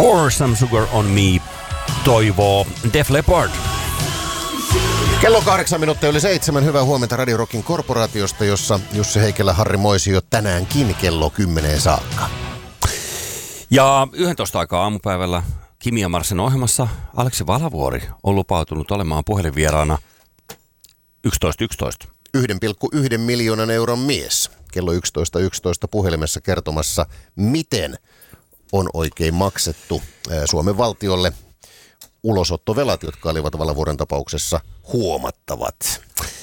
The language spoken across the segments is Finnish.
Pour Some Sugar on Me toivoo Def Leppard. Kello 7:08. Hyvää huomenta Radio Rockin korporaatiosta, jossa Jussi Heikelä, Harri Moisio tänäänkin kello 10 saakka. Ja 11 aikaa aamupäivällä Kimi ja Marsen ohjelmassa Aleksi Valavuori on lupautunut olemaan puhelinvieraana 11.11. 1,1 miljoonan euron mies. Kello 11.11 puhelimessa kertomassa, miten on oikein maksettu Suomen valtiolle ulosottovelat, jotka olivat Valavuoren tapauksessa huomattavat.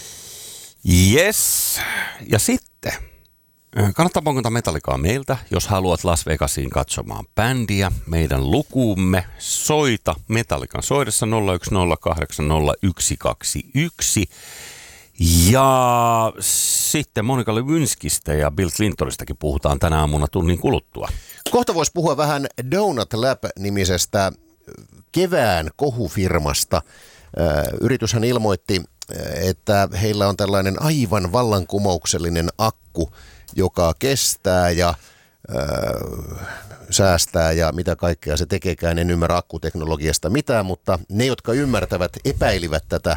Yes. Ja sitten kannattaa ponkata Metallicaa meiltä, jos haluat Las Vegasiin katsomaan bändiä. Meidän lukuumme soita Metallican soidessa 01080121. Ja sitten Monika Lewinskistä ja Bill Clintonistakin puhutaan tänä aamuna tunnin kuluttua. Kohta voisi puhua vähän Donut Lab-nimisestä kevään kohufirmasta. Yrityshän ilmoitti, että heillä on tällainen aivan vallankumouksellinen akku, joka kestää ja säästää ja mitä kaikkea se tekeekään. En ymmärrä akkuteknologiasta mitään, mutta ne, jotka ymmärtävät, epäilivät tätä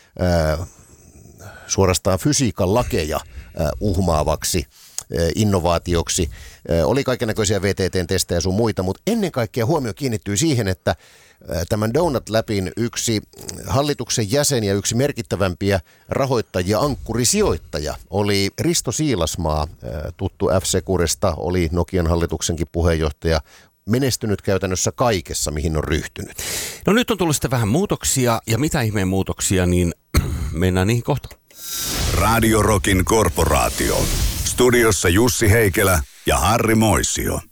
suorastaan fysiikan lakeja uhmaavaksi innovaatioksi. Oli kaikennäköisiä VTT-testejä ja sun muita, mutta ennen kaikkea huomio kiinnittyy siihen, että tämän Donut Labin yksi hallituksen jäsen ja yksi merkittävämpiä rahoittajia, ankkurisijoittaja, oli Risto Siilasmaa, tuttu F-Securesta, oli Nokian hallituksenkin puheenjohtaja, menestynyt käytännössä kaikessa, mihin on ryhtynyt. No nyt on tullut sitten vähän muutoksia, ja mitä ihmeen muutoksia, niin mennään niihin kohta. Radio Rockin korporaatio. Studiossa Jussi Heikelä ja Harri Moisio.